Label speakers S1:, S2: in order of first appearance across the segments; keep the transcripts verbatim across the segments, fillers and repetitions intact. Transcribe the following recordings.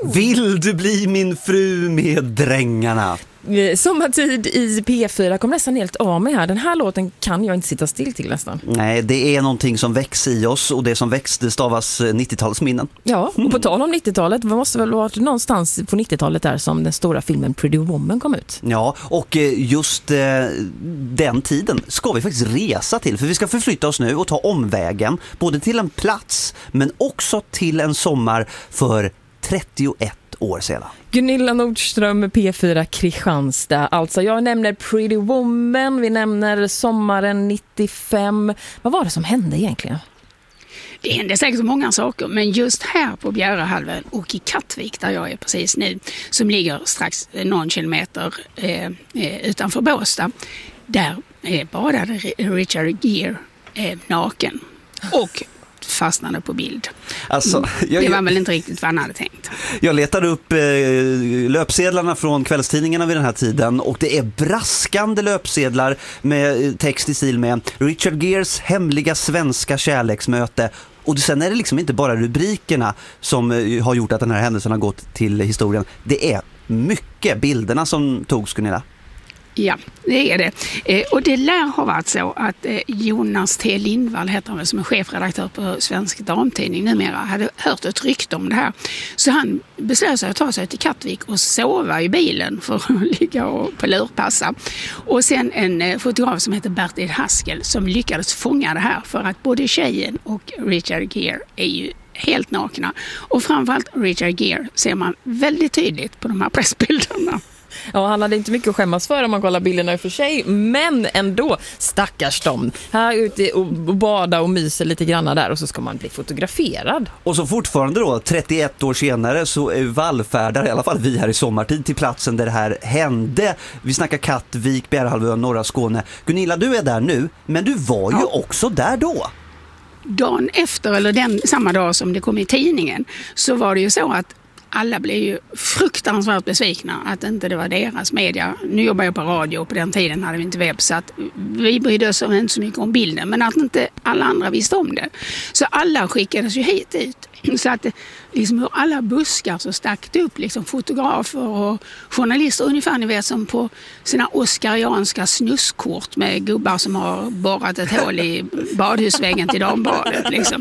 S1: Vill du bli min fru med drängarna?
S2: Sommartid i P fyra kom nästan helt av mig här. Den här låten kan jag inte sitta still till nästan.
S1: Nej, det är någonting som växer i oss, och det som växte stavas nittiotalets minnen.
S2: Ja, och på tal om nittiotalet, det måste väl vara någonstans på nittiotalet där som den stora filmen Pretty Woman kom ut.
S1: Ja, och just eh, den tiden ska vi faktiskt resa till, för vi ska förflytta oss nu och ta omvägen både till en plats men också till en sommar för trettioett år sedan.
S2: Gunilla Nordström, P fyra Kristianstad. Alltså jag nämner Pretty Woman, vi nämner sommaren nittiofem. Vad var det som hände egentligen?
S3: Det hände säkert så många saker, men just här på Bjärehalvön och i Kattvik där jag är precis nu, som ligger strax någon kilometer eh, utanför Båstad, där eh, badade Richard Gere eh, naken och fastnade på bild.
S1: Alltså, jag,
S3: det var väl inte riktigt vad han hade tänkt.
S1: Jag letade upp eh, löpsedlarna från kvällstidningarna vid den här tiden, och det är braskande löpsedlar med text i stil med Richard Geres hemliga svenska kärleksmöte. Och sen är det liksom inte bara rubrikerna som eh, har gjort att den här händelsen har gått till historien. Det är mycket bilderna som togs, Gunilla.
S3: Ja, det är det. Eh, och det lär ha varit så att eh, Jonas T. Lindvall, heter han väl, som är chefredaktör på Svensk Damtidning numera, hade hört ett rykte om det här. Så han beslöt sig att ta sig till Kattvik och sova i bilen för att ligga och på lurpassa. Och sen en eh, fotograf som heter Bertil Haskel som lyckades fånga det här, för att både tjejen och Richard Gere är ju helt nakna. Och framförallt Richard Gere ser man väldigt tydligt på de här pressbilderna.
S2: Ja, han hade inte mycket att skämmas för om man kollar bilderna i och för sig, men ändå, stackars dem. Här ute och bada och myser lite grann där, och så ska man bli fotograferad.
S1: Och så fortfarande då, trettioett år senare, så är vallfärdar, i alla fall vi här i sommartid, till platsen där det här hände. Vi snackar Kattvik, Bjärehalvön, norra Skåne. Gunilla, du är där nu, men du var ju ja. också där då.
S3: Dagen efter, eller den samma dag som det kom i tidningen, så var det ju så att alla blev ju fruktansvärt besvikna att inte det var deras media. Nu jobbar jag på radio, och på den tiden hade vi inte webb, så att vi brydde oss inte så mycket om bilden, men att inte alla andra visste om det. Så alla skickades ju hit ut. Så att liksom ur alla buskar så stack det upp liksom fotografer och journalister, ungefär ni vet som på sina oscarianska snusskort med gubbar som har borrat ett hål i badhusväggen till dambadet. Liksom.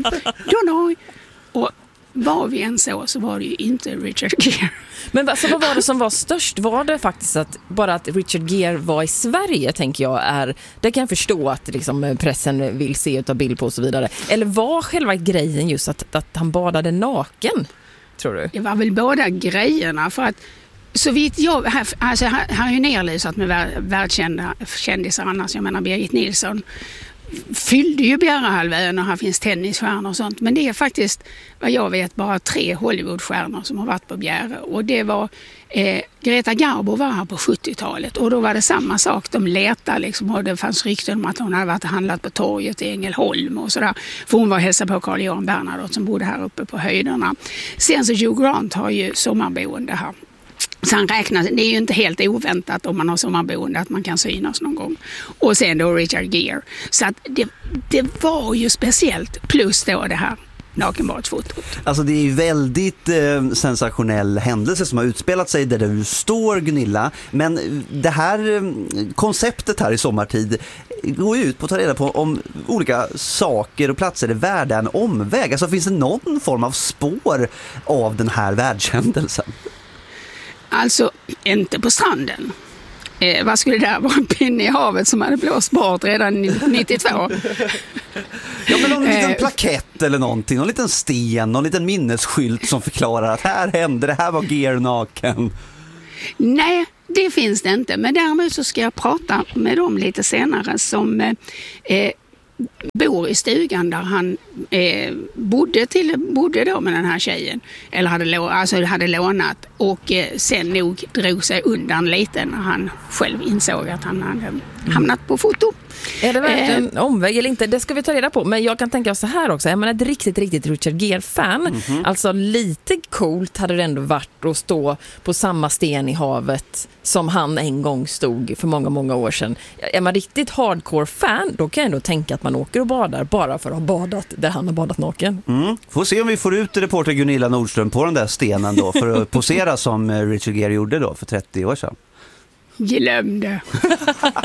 S3: Och var vi än så, så var det ju inte Richard Gere.
S2: Men alltså, vad var det som var störst? Var det faktiskt att bara att Richard Gere var i Sverige, tänker jag, är, det kan jag förstå att liksom, pressen vill se utav bild på och så vidare. Eller var själva grejen just att, att han badade naken, tror du?
S3: Det var väl båda grejerna, för att så vitt jag, här, alltså här, här är ju nerlysat med världskända kändisar annars, jag menar Birgit Nilsson fyllde ju Bjärehalvön och här finns tennisstjärnor och sånt, men det är faktiskt vad jag vet bara tre Hollywoodstjärnor som har varit på Bjäre, och det var eh, Greta Garbo var här på sjuttiotalet, och då var det samma sak, de letade liksom, och det fanns rykten om att hon hade varit och handlat på torget i Ängelholm och sådär, för hon var hälsa på Carl Johan Bernadotte som bodde här uppe på höjderna. Sen så Hugh Grant har ju sommarboende här. Så han räknar, det är ju inte helt oväntat om man har sommarboende att man kan synas någon gång. Och sen då Richard Gere. Så att det, det var ju speciellt, plus då det här nakenbadsfotot.
S1: Alltså det är ju väldigt eh, sensationell händelse som har utspelat sig där du står, Gunilla. Men det här eh, konceptet här i sommartid går ut på att ta reda på om olika saker och platser är värda en omväg. Alltså finns det någon form av spår av den här världshändelsen?
S3: Alltså, inte på stranden. Eh, vad skulle det här vara? En pinne i havet som hade blåst bort redan nittiotvå?
S1: Ja, men någon liten eh, plakett eller någonting. Någon liten sten, någon liten minnesskylt som förklarar att här hände, det här var Gere naken.
S3: Nej, det finns det inte. Men däremot så ska jag prata med dem lite senare som eh, bor i stugan där han eh, bodde, till, bodde då med den här tjejen, eller hade, lå, alltså hade lånat, och eh, sen nog drog sig undan lite när han själv insåg att han hade hamnat på foto.
S2: Är det verkligen en omväg eller inte? Det ska vi ta reda på. Men jag kan tänka så här också. Är man ett riktigt, riktigt Richard Gere-fan, mm-hmm. alltså lite coolt hade det ändå varit att stå på samma sten i havet som han en gång stod för många, många år sedan. Är man riktigt hardcore-fan, då kan jag ändå tänka att man åker och badar bara för att ha badat där han har badat naken.
S1: Mm. Får se om vi får ut reporter Gunilla Nordström på den där stenen då för att posera som Richard Gere gjorde då för trettio år sedan.
S3: Glöm det.